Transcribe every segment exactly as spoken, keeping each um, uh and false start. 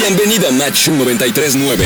Bienvenida a Match noventa y tres nueve.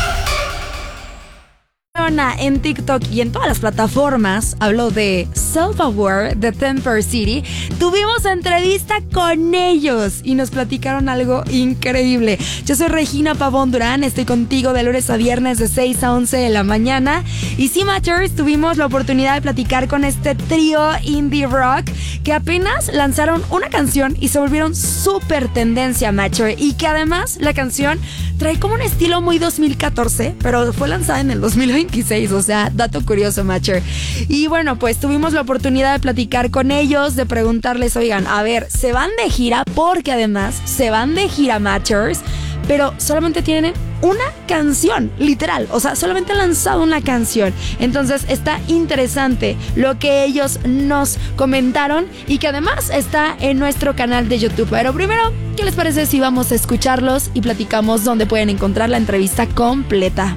En TikTok y en todas las plataformas hablo de Self-Aware de Temper City. Tuvimos entrevista con ellos y nos platicaron algo increíble. Yo soy Regina Pavón Durán, estoy contigo de lunes a viernes de seis a once de la mañana. Y sí, Matchers, tuvimos la oportunidad de platicar con este trío indie rock que apenas lanzaron una canción y se volvieron súper tendencia, Matcher. Y que además la canción trae como un estilo muy dos mil catorce, pero fue lanzada en el dos mil veintiséis, o sea, dato curioso, Matcher. Y bueno, pues tuvimos la oportunidad de platicar con ellos, de preguntarles, oigan, a ver, se van de gira, porque además se van de gira, Matchers, pero solamente tienen una canción, literal, o sea, solamente han lanzado una canción. Entonces está interesante lo que ellos nos comentaron y que además está en nuestro canal de YouTube. Pero primero, ¿qué les parece si vamos a escucharlos y platicamos dónde pueden encontrar la entrevista completa?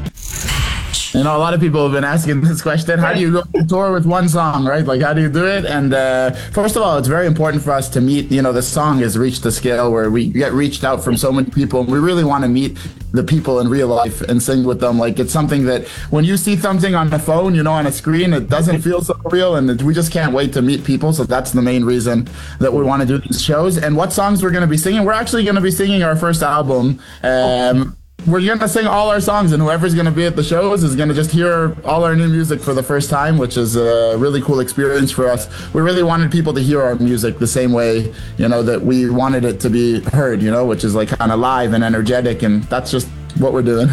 You know, a lot of people have been asking this question. How do you go on tour with one song, right? Like, how do you do it? And uh, first of all, it's very important for us to meet, you know, the song has reached the scale where we get reached out from so many people. And we really want to meet the people in real life and sing with them. Like, it's something that when you see something on the phone, you know, on a screen, it doesn't feel so real. And we just can't wait to meet people. So that's the main reason that we want to do these shows. And what songs we're going to be singing? We're actually going to be singing our first album. Um, We're going to sing all our songs, and whoever's going to be at the shows is going to just hear all our new music for the first time, which is a really cool experience for us. We really wanted people to hear our music the same way, you know, that we wanted it to be heard, you know, which is like kind of live and energetic, and that's just what we're doing.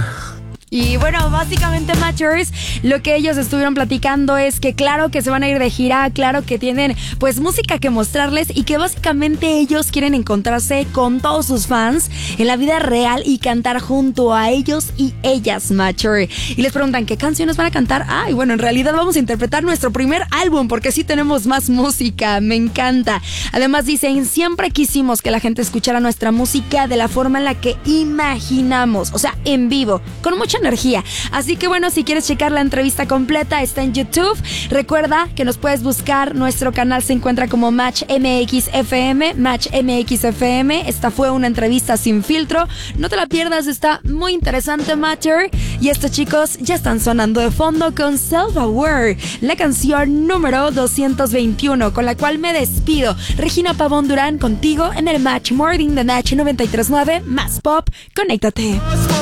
Y bueno, básicamente, Matchers, lo que ellos estuvieron platicando es que claro que se van a ir de gira, claro que tienen pues música que mostrarles y que básicamente ellos quieren encontrarse con todos sus fans en la vida real y cantar junto a ellos y ellas, Matcher. Y les preguntan qué canciones van a cantar. Ah, y bueno, en realidad vamos a interpretar nuestro primer álbum porque sí tenemos más música, me encanta. Además dicen, siempre quisimos que la gente escuchara nuestra música de la forma en la que imaginamos, o sea, en vivo, con mucha energía. Así que bueno, si quieres checar la entrevista completa, está en YouTube. Recuerda que nos puedes buscar, nuestro canal se encuentra como Match M X F M, Match M X F M. Esta fue una entrevista sin filtro, no te la pierdas, está muy interesante, Matcher. Y estos chicos ya están sonando de fondo con Self-Aware, la canción número doscientos veintiuno, con la cual me despido. Regina Pavón Durán contigo en el Match Morning de Match noventa y tres nueve, más pop, conéctate.